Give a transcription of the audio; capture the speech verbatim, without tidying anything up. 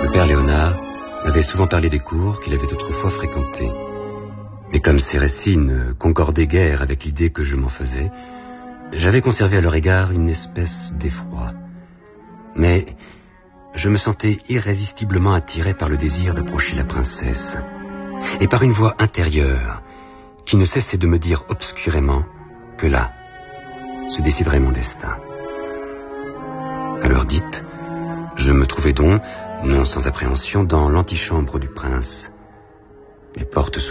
Le père Léonard m'avait souvent parlé des cours qu'il avait autrefois fréquentés. Mais comme ces récits ne concordaient guère avec l'idée que je m'en faisais, j'avais conservé à leur égard une espèce d'effroi. Mais je me sentais irrésistiblement attiré par le désir d'approcher la princesse, et par une voix intérieure qui ne cessait de me dire obscurément que là se déciderait mon destin. À l'heure dite, je me trouvais donc, non sans appréhension, dans l'antichambre du prince. Les portes